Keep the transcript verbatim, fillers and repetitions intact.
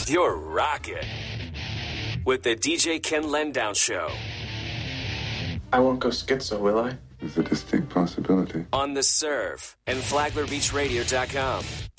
You're rocking with the D J Ken Lendown Show. I won't go schizo, will I? There's a distinct possibility. On The Serve and Flagler Beach Radio dot com.